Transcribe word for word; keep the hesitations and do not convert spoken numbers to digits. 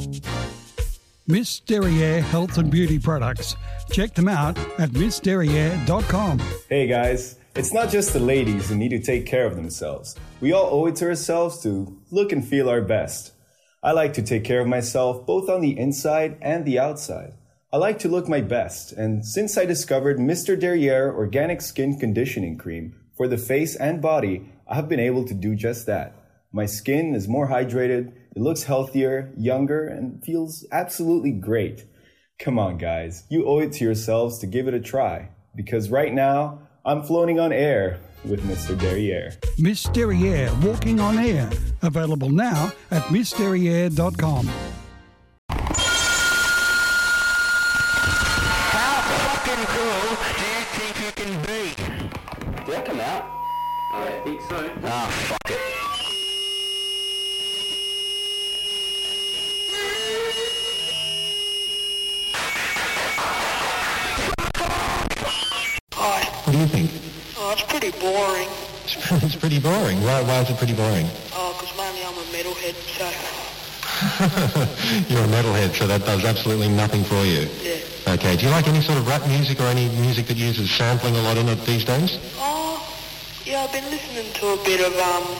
Miss Derriere Health and Beauty Products. Check them out at miss derriere dot com. Hey guys, it's not just the ladies who need to take care of themselves. We all owe it to ourselves to look and feel our best. I like to take care of myself both on the inside and the outside. I like to look my best, and since I discovered Mister Derriere Organic Skin Conditioning Cream for the face and body, I have been able to do just that. My skin is more hydrated, it looks healthier, younger, and feels absolutely great. Come on, guys, you owe it to yourselves to give it a try, because right now, I'm floating on air with Mister Derriere. Miss Derriere Walking on Air. Available now at miss derriere dot com. Did that come out? I think so. Ah, fuck it. Hi. What do you think? Oh, it's pretty boring. It's pretty boring. Why, why is it pretty boring? Oh, because mainly I'm a metalhead, so... You're a metalhead, so that does absolutely nothing for you. Yeah. Okay, do you like any sort of rap music or any music that uses sampling a lot in it these days? Oh, yeah, I've been listening to a bit of, um,